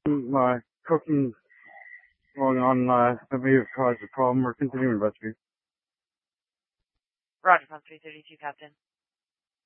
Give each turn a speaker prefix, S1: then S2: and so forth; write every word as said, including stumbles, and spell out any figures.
S1: uh, cooking going on uh, that may have caused a problem. We're continuing to investigate.
S2: Roger, Pump three thirty-two, Captain.